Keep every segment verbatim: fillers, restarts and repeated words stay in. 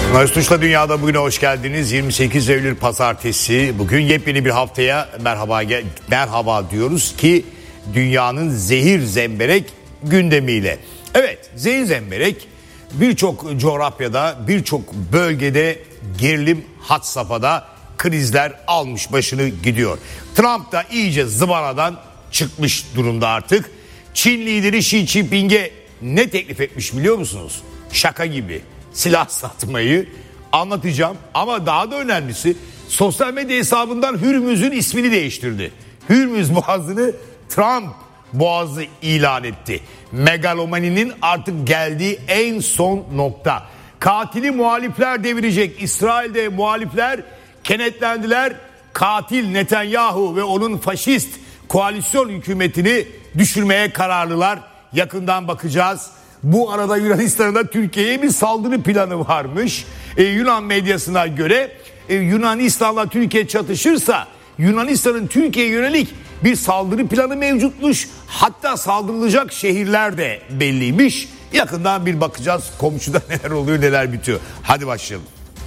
Mesut'la Dünya'da bugüne hoş geldiniz. yirmi sekiz Eylül Pazartesi. Bugün yepyeni bir haftaya merhaba merhaba diyoruz ki dünyanın zehir zemberek gündemiyle. Evet, zehir zemberek birçok coğrafyada, birçok bölgede gerilim had safhada, krizler almış başını gidiyor. Trump da iyice zıvanadan çıkmış durumda artık. Çin lideri Xi Jinping'e ne teklif etmiş biliyor musunuz? Şaka gibi. Silah satmayı anlatacağım ama daha da önemlisi sosyal medya hesabından Hürmüz'ün ismini değiştirdi. Hürmüz Boğazı'nı Trump Boğazı ilan etti. Megalomaninin artık geldiği en son nokta. Katili muhalifler devirecek. İsrail'de muhalifler kenetlendiler. Katil Netanyahu ve onun faşist koalisyon hükümetini düşürmeye kararlılar. Yakından bakacağız. Bu arada Yunanistan'ın da Türkiye'ye bir saldırı planı varmış. Ee, Yunan medyasına göre e, Yunanistan'la Türkiye çatışırsa Yunanistan'ın Türkiye'ye yönelik bir saldırı planı mevcutmuş. Hatta saldırılacak şehirler de belliymiş. Yakından bir bakacağız komşuda neler oluyor neler bitiyor. Hadi başlayalım.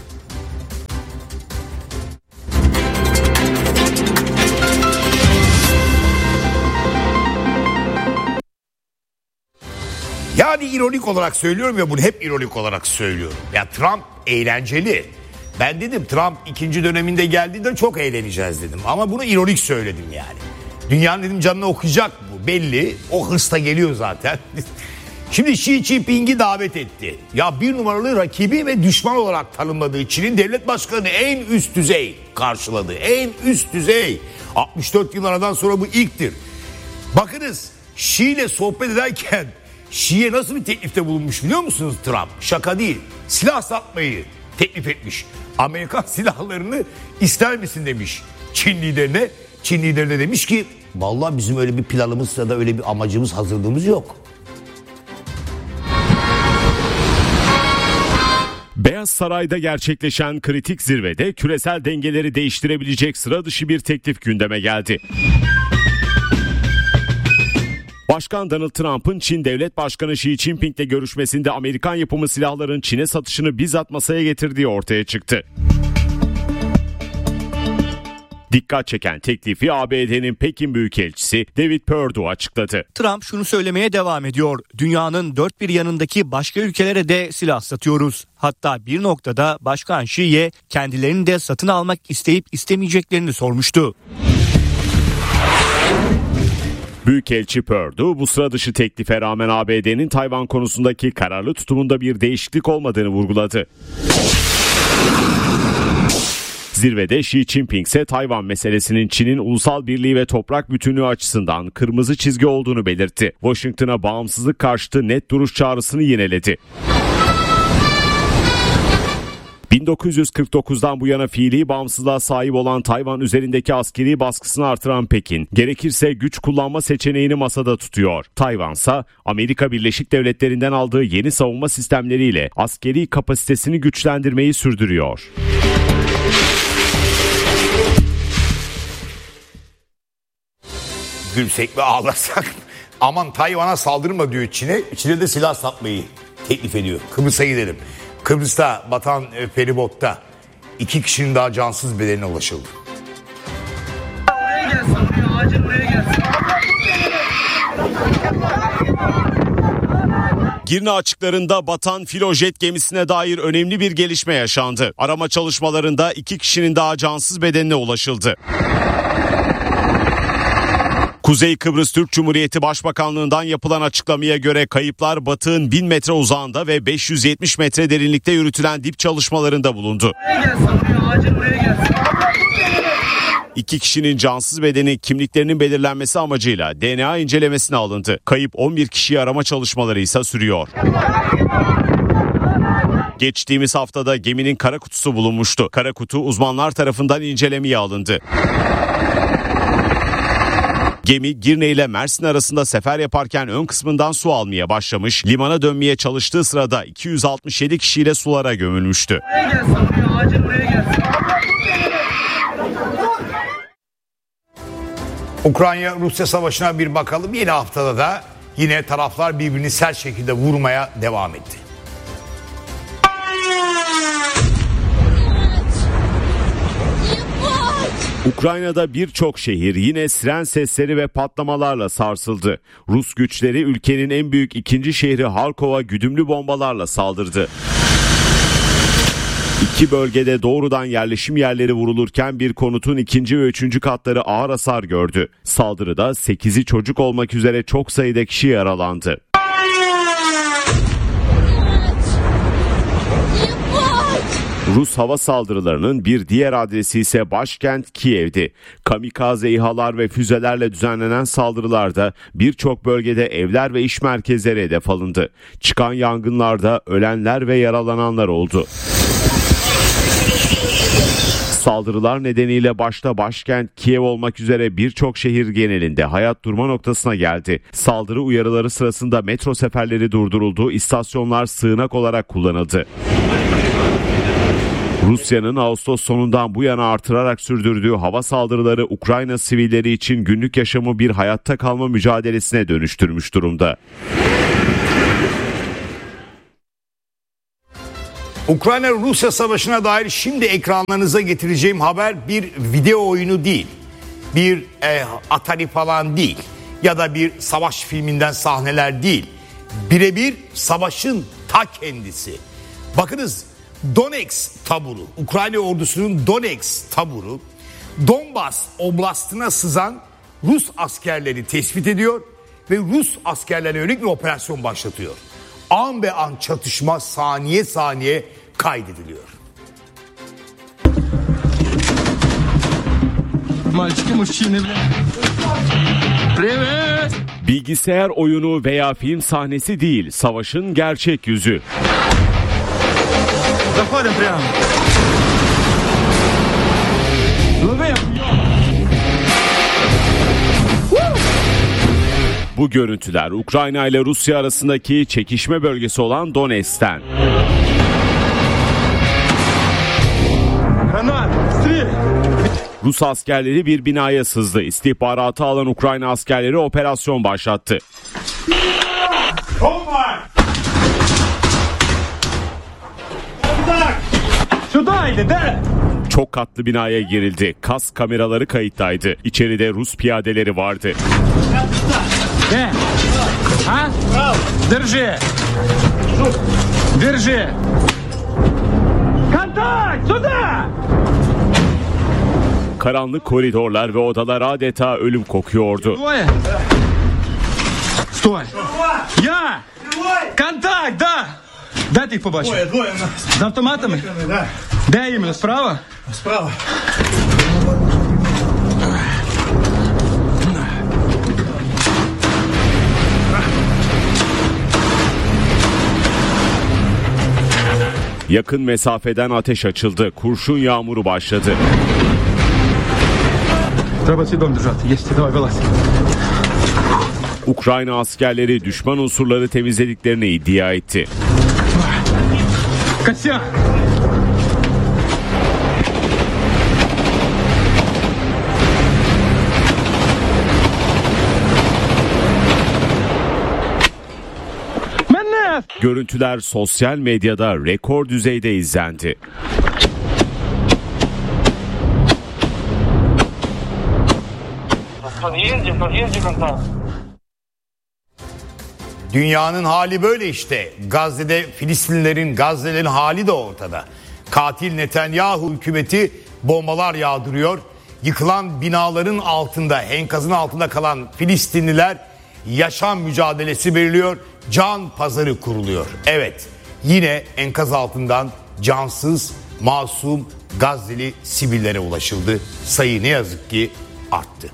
Yani ironik olarak söylüyorum ya, bunu hep ironik olarak söylüyorum. Ya Trump eğlenceli. Ben dedim Trump ikinci döneminde geldiğinde çok eğleneceğiz dedim. Ama bunu ironik söyledim yani. Dünyanın dedim canını okuyacak bu belli. O hırsla geliyor zaten. Şimdi Xi Jinping'i davet etti. Ya bir numaralı rakibi ve düşman olarak tanımladığı Çin'in devlet başkanı en üst düzey karşıladı. En üst düzey. altmış dört yıl aradan sonra bu ilktir. Bakınız Xi ile sohbet ederken Xi'ye nasıl bir teklifte bulunmuş biliyor musunuz Trump? Şaka değil. Silah satmayı teklif etmiş. Amerikan silahlarını ister misin demiş Çin liderine. Çin lideri de demiş ki vallahi bizim öyle bir planımız ya da öyle bir amacımız, hazırlığımız yok. Beyaz Saray'da gerçekleşen kritik zirvede küresel dengeleri değiştirebilecek sıra dışı bir teklif gündeme geldi. Başkan Donald Trump'ın Çin Devlet Başkanı Xi Jinping'le görüşmesinde Amerikan yapımı silahların Çin'e satışını bizzat masaya getirdiği ortaya çıktı. Dikkat çeken teklifi A B D'nin Pekin Büyükelçisi David Perdue açıkladı. Trump şunu söylemeye devam ediyor. Dünyanın dört bir yanındaki başka ülkelere de silah satıyoruz. Hatta bir noktada Başkan Xi'ye kendilerini de satın almak isteyip istemeyeceklerini sormuştu. Büyükelçi Perdue bu sıra dışı teklife rağmen A B D'nin Tayvan konusundaki kararlı tutumunda bir değişiklik olmadığını vurguladı. Zirvede Xi Jinping ise Tayvan meselesinin Çin'in ulusal birliği ve toprak bütünlüğü açısından kırmızı çizgi olduğunu belirtti. Washington'a bağımsızlık karşıtı net duruş çağrısını yineledi. bin dokuz yüz kırk dokuzdan bu yana fiili bağımsızlığa sahip olan Tayvan üzerindeki askeri baskısını artıran Pekin, gerekirse güç kullanma seçeneğini masada tutuyor. Tayvan ise Amerika Birleşik Devletleri'nden aldığı yeni savunma sistemleriyle askeri kapasitesini güçlendirmeyi sürdürüyor. Gülsek mi ağlasak? Aman Tayvan'a saldırma diyor Çin'e. Çin'e de silah satmayı teklif ediyor. Kıbrıs'a gidelim. Kıbrıs'ta batan e, feribotta iki kişinin daha cansız bedenine ulaşıldı. Buraya gelsin, buraya, acil buraya gelsin. Girne açıklarında batan filojet gemisine dair önemli bir gelişme yaşandı. Arama çalışmalarında iki kişinin daha cansız bedenine ulaşıldı. Kuzey Kıbrıs Türk Cumhuriyeti Başbakanlığı'ndan yapılan açıklamaya göre kayıplar batığın bin metre uzağında ve beş yüz yetmiş metre derinlikte yürütülen dip çalışmalarında bulundu. Buraya gelsin, buraya, acil buraya gelsin. İki kişinin cansız bedeni kimliklerinin belirlenmesi amacıyla D N A incelemesine alındı. Kayıp on bir kişiyi arama çalışmaları ise sürüyor. Geçtiğimiz haftada geminin kara kutusu bulunmuştu. Kara kutu uzmanlar tarafından incelemeye alındı. Gemi Girne ile Mersin arasında sefer yaparken ön kısmından su almaya başlamış, limana dönmeye çalıştığı sırada iki yüz altmış yedi kişiyle sulara gömülmüştü. Buraya gelsin, buraya, acil buraya gelsin. Ukrayna-Rusya savaşına bir bakalım. Yeni haftada da yine taraflar birbirini sert şekilde vurmaya devam etti. Ukrayna'da birçok şehir yine siren sesleri ve patlamalarla sarsıldı. Rus güçleri ülkenin en büyük ikinci şehri Harkov'a güdümlü bombalarla saldırdı. İki bölgede doğrudan yerleşim yerleri vurulurken bir konutun ikinci ve üçüncü katları ağır hasar gördü. Saldırıda sekizi çocuk olmak üzere çok sayıda kişi yaralandı. Rus hava saldırılarının bir diğer adresi ise başkent Kiev'di. Kamikaze İHA'lar ve füzelerle düzenlenen saldırılarda birçok bölgede evler ve iş merkezleri hedef alındı. Çıkan yangınlarda ölenler ve yaralananlar oldu. Saldırılar nedeniyle başta başkent Kiev olmak üzere birçok şehir genelinde hayat durma noktasına geldi. Saldırı uyarıları sırasında metro seferleri durduruldu, istasyonlar sığınak olarak kullanıldı. Rusya'nın Ağustos sonundan bu yana artırarak sürdürdüğü hava saldırıları Ukrayna sivilleri için günlük yaşamı bir hayatta kalma mücadelesine dönüştürmüş durumda. Ukrayna-Rusya savaşına dair şimdi ekranlarınıza getireceğim haber bir video oyunu değil. Bir e, Atari falan değil. Ya da bir savaş filminden sahneler değil. Birebir savaşın ta kendisi. Bakınız, Donetsk taburu, Ukrayna ordusunun Donetsk taburu Donbas oblastına sızan Rus askerleri tespit ediyor ve Rus askerlerine yönelik bir operasyon başlatıyor. An be an çatışma saniye saniye kaydediliyor. Bilgisayar oyunu veya film sahnesi değil, savaşın gerçek yüzü. Bu görüntüler Ukrayna ile Rusya arasındaki çekişme bölgesi olan Donetsk'ten. Rus askerleri bir binaya sızdı. İstihbaratı alan Ukrayna askerleri operasyon başlattı. Çok katlı binaya girildi. Kas kameraları kayıttaydı. İçeride Rus piyadeleri vardı. Держи! Держи! Контакт! Сюда! Karanlık koridorlar ve odalar adeta ölüm kokuyordu. Стой! Я! Контакт, да! Дайте їх побачу. З автоматами? Де іменно? Справа? Справа. Yakın mesafeden ateş açıldı. Kurşun yağmuru başladı. Треба цей дом держати. Есть, давай, вылазь. Ukrayna askerleri düşman unsurları temizlediklerini iddia etti. Костя! Görüntüler sosyal medyada rekor düzeyde izlendi. Dünyanın hali böyle işte. Gazze'de Filistinlilerin, Gazze'lerin hali de ortada. Katil Netanyahu hükümeti bombalar yağdırıyor. Yıkılan binaların altında, enkazın altında kalan Filistinliler yaşam mücadelesi veriliyor. Can pazarı kuruluyor. Evet, yine enkaz altından cansız, masum Gazze'li sivillere ulaşıldı. Sayı ne yazık ki arttı.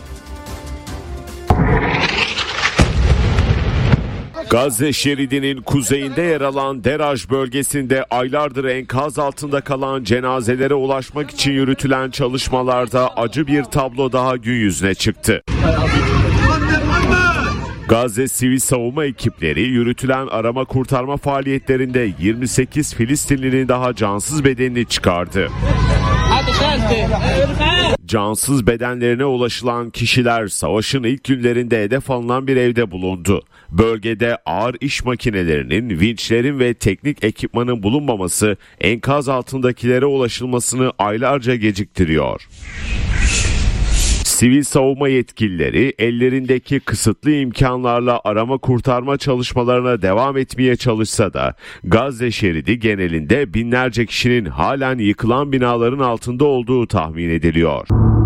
Gazze şeridinin kuzeyinde yer alan Deraj bölgesinde aylardır enkaz altında kalan cenazelere ulaşmak için yürütülen çalışmalarda acı bir tablo daha gün yüzüne çıktı. Gazze Sivil Savunma ekipleri yürütülen arama kurtarma faaliyetlerinde yirmi sekiz Filistinlinin daha cansız bedenini çıkardı. Cansız bedenlerine ulaşılan kişiler savaşın ilk günlerinde hedef alınan bir evde bulundu. Bölgede ağır iş makinelerinin, vinçlerin ve teknik ekipmanın bulunmaması enkaz altındakilere ulaşılmasını aylarca geciktiriyor. Sivil savunma yetkilileri ellerindeki kısıtlı imkanlarla arama kurtarma çalışmalarına devam etmeye çalışsa da Gazze şeridi genelinde binlerce kişinin halen yıkılan binaların altında olduğu tahmin ediliyor.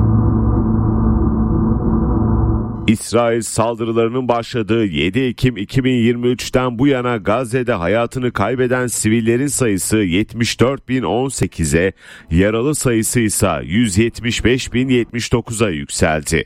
İsrail saldırılarının başladığı yedi Ekim iki bin yirmi üçten bu yana Gazze'de hayatını kaybeden sivillerin sayısı yetmiş dört bin on sekize, yaralı sayısı ise yüz yetmiş beş bin yetmiş dokuza yükseldi.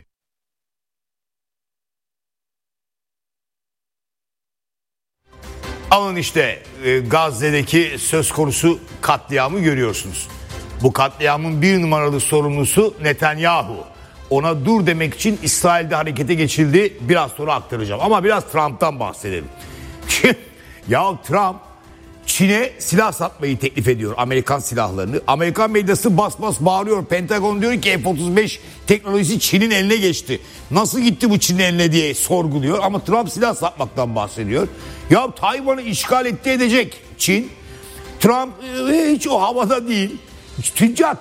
Alın işte e, Gazze'deki söz konusu katliamı görüyorsunuz. Bu katliamın bir numaralı sorumlusu Netanyahu. Ona dur demek için İsrail'de harekete geçildi. Biraz sonra aktaracağım. Ama biraz Trump'tan bahsedelim. Ya Trump Çin'e silah satmayı teklif ediyor. Amerikan silahlarını. Amerikan medyası bas bas bağırıyor. Pentagon diyor ki F otuz beş teknolojisi Çin'in eline geçti. Nasıl gitti bu Çin'in eline diye sorguluyor. Ama Trump silah satmaktan bahsediyor. Ya Tayvan'ı işgal etti edecek Çin. Trump hiç o havada değil. Tüccar